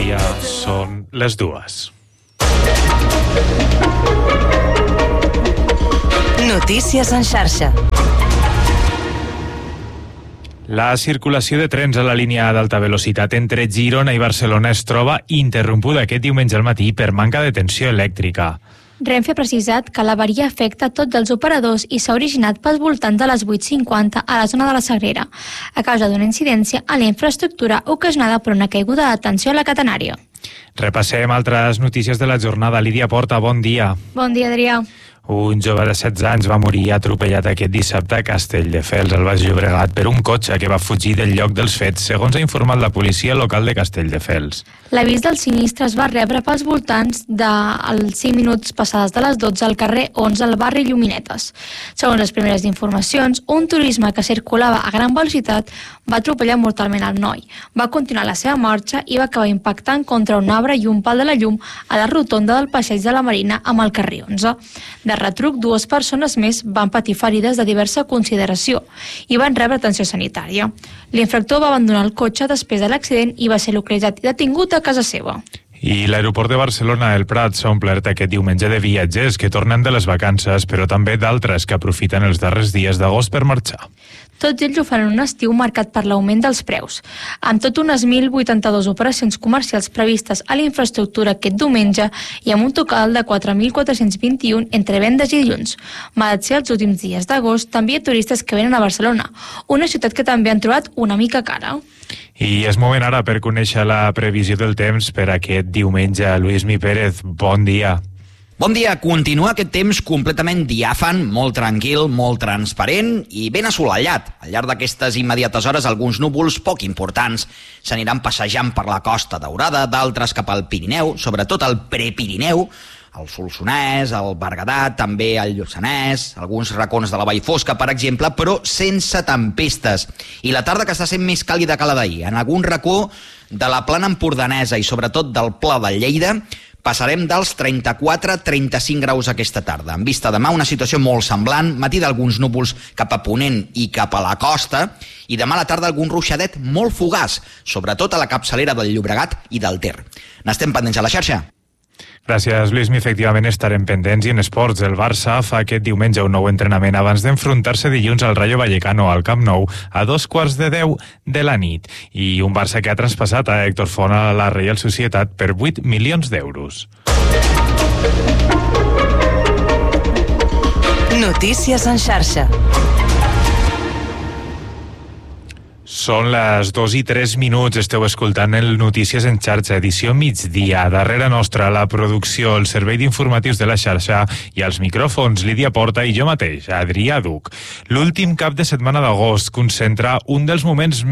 dia, són les 2. Notícies en xarxa. La circulació de trens a la línia d'alta velocitat entre Girona i Barcelona es troba interrompuda aquest diumenge al matí per manca de tensió elèctrica. Renfe ha precisat que l'avaria afecta tots els operadors i s'ha originat pels voltants de les 8:50 a la zona de la Sagrera, a causa d'una incidència a la infraestructura ocasionada per una caiguda de tensió a la catenària. Repassem altres notícies de la jornada. Lídia Porta, bon dia. Bon dia, Adrià. Un jove de 16 anys va morir atropellat aquest dissabte a Castelldefels, al Baix Llobregat, per un cotxe que va fugir del lloc dels fets, segons ha informat la policia local de Castelldefels. L'avís del sinistre es va rebre pels voltants dels 5 minuts passades de les 12 al carrer 11 al barri Lluminetes. Segons les primeres informacions, un turisme que circulava a gran velocitat va atropellar mortalment el noi. Va continuar la seva marxa i va acabar impactant contra un arbre i un pal de la llum a la rotonda del passeig de la Marina amb el carrer 11. De retruc, 2 persones més van patir ferides de diversa consideració i van rebre atenció sanitària. L'infractor va abandonar el cotxe després de l'accident i va ser localitzat i detingut a casa seva. I l'aeroport de Barcelona, el Prat, s'ha omplert aquest diumenge de viatgers que tornen de les vacances, però també d'altres que aprofiten els darrers dies d'agost per marxar. Tots ells ho fan en un estiu marcat per l'augment dels preus. Amb tot unes 1.082 operacions comercials previstes a la infraestructura aquest diumenge i amb un total de 4.421 entre vendes i dilluns. Malgrat ser els últims dies d'agost, també hi ha turistes que venen a Barcelona, una ciutat que també han trobat una mica cara. I és moment ara per conèixer la previsió del temps per aquest diumenge. Luismi Pérez, bon dia. Bon dia. Continua aquest temps completament diàfan, molt tranquil, molt transparent i ben assolellat. Al llarg d'aquestes immediates hores, alguns núvols poc importants s'aniran passejant per la Costa Daurada, d'altres cap al Pirineu, sobretot al Prepirineu, el Solsonès, el Berguedà, també el Lluçanès, alguns racons de la Vall Fosca, per exemple, però sense tempestes. I la tarda que està sent més càlida que la d'ahir. En algun racó de la plana empordanesa i sobretot del Pla de Lleida passarem dels 34-35 graus aquesta tarda. En vista demà, una situació molt semblant, matí d'alguns núvols cap a Ponent i cap a la costa, i demà a la tarda algun ruixadet molt fugaç, sobretot a la capçalera del Llobregat i del Ter. N'estem pendents a la xarxa. Gràcies, Luismi. Efectivament estarem pendents. I en esports, el Barça fa aquest diumenge un nou entrenament abans d'enfrontar-se dilluns al Rayo Vallecano al Camp Nou a 9:15 de la nit. I un Barça que ha traspassat a Héctor Font a la Reial Societat per 8 milions d'euros. Notícies en xarxa. Són les 2:03. Esteu escoltant el Notícies en xarxa, edició migdia. Darrere nostra, la producció, el servei d'informatius de la xarxa i els micròfons, Lídia Porta i jo mateix, Adrià Duc. L'últim cap de setmana d'agost concentra un dels moments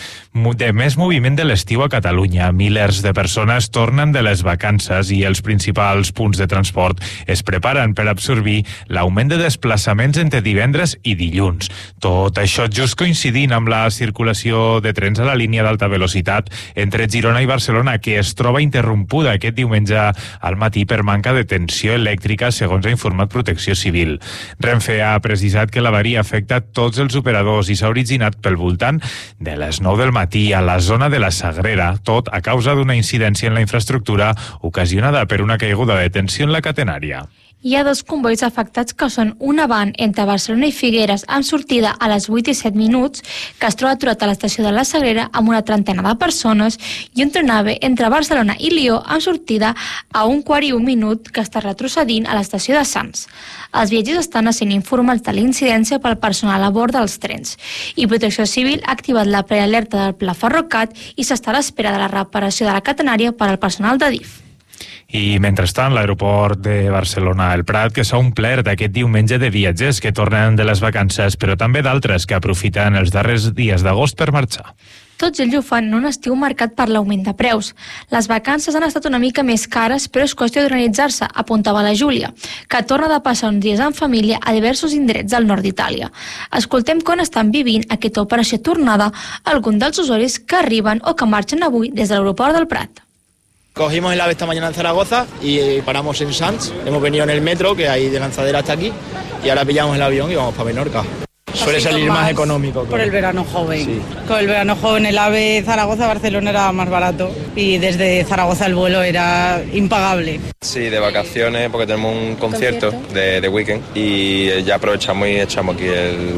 de més moviment de l'estiu a Catalunya. Milers de persones tornen de les vacances i els principals punts de transport es preparen per absorbir l'augment de desplaçaments entre divendres i dilluns. Tot això just coincidint amb la circulació de trens a la línia d'alta velocitat entre Girona i Barcelona, que es troba interrompuda aquest diumenge al matí per manca de tensió elèctrica, segons ha informat Protecció Civil. Renfe ha precisat que l'avaria afecta tots els operadors i s'ha originat pel voltant de les 9 del matí a la zona de la Sagrera, tot a causa d'una incidència en la infraestructura ocasionada per una caiguda de tensió en la catenària. Hi ha 2 convois afectats que són un avant entre Barcelona i Figueres amb sortida a les 8:07 que es troba aturat a l'estació de la Sagrera amb una trentena de persones i un tren-AVE entre Barcelona i Lió amb sortida a 1:41 que està retrocedint a l'estació de Sants. Els viatgers estan essent informats de la incidència pel personal a bord dels trens i Protecció Civil ha activat la prealerta del Pla Ferrocat i s'està a l'espera de la reparació de la catenària per al personal de DIF. I mentrestant, l'aeroport de Barcelona, el Prat, que s'ha omplert aquest diumenge de viatgers que tornen de les vacances, però també d'altres que aprofiten els darrers dies d'agost per marxar. Tots ells ho fan en un estiu marcat per l'augment de preus. Les vacances han estat una mica més cares, però és qüestió d'organitzar-se, apuntava la Júlia, que torna de passar uns dies en família a diversos indrets del nord d'Itàlia. Escoltem com estan vivint aquesta operació tornada alguns dels usuaris que arriben o que marxen avui des de l'aeroport del Prat. Cogimos el AVE esta mañana en Zaragoza y paramos en Sants. Hemos venido en el metro, que hay de Lanzadera hasta aquí, y ahora pillamos el avión y vamos para Menorca. Suele salir más económico. Por el verano joven. Sí. Con el verano joven el AVE Zaragoza-Barcelona era más barato y desde Zaragoza el vuelo era impagable. Sí, de vacaciones porque tenemos un concierto de Weekend y ya aprovechamos y echamos aquí el